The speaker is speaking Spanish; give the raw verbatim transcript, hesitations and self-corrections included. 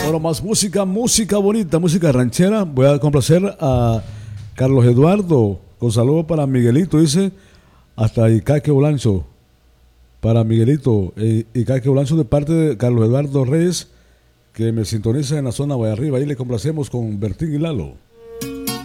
Bueno, más música, música bonita, música ranchera. Voy a complacer a Carlos Eduardo, con saludo para Miguelito, dice, hasta Icaque Olancho. Para Miguelito, eh, Icaque Olancho, de parte de Carlos Eduardo Reyes, que me sintoniza en la zona de arriba. Ahí le complacemos con Bertín y Lalo.